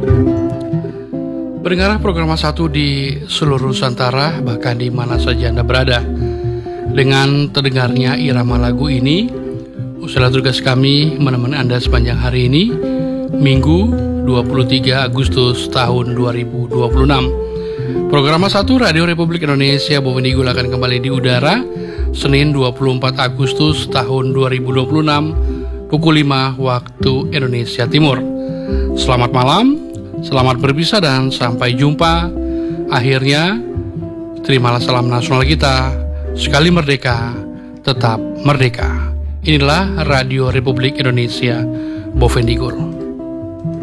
Pendengar program 1 di seluruh Nusantara, bahkan di mana saja Anda berada. Dengan terdengarnya irama lagu ini, usaha tugas kami menemani Anda sepanjang hari ini, Minggu 23 Agustus tahun 2026. Program 1 Radio Republik Indonesia Bovendigul akan kembali di udara Senin 24 Agustus tahun 2026 pukul 5 waktu Indonesia Timur. Selamat malam. Selamat berpisah dan sampai jumpa. Akhirnya, terimalah salam nasional kita. Sekali merdeka, tetap merdeka. Inilah Radio Republik Indonesia Bovendigul.